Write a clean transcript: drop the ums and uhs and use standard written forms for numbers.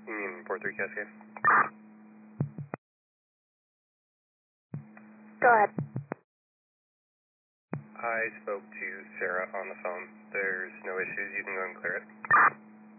Union 43 Cascade. Go ahead. I spoke to Sarah on the phone. There's no issues. You can go and clear it.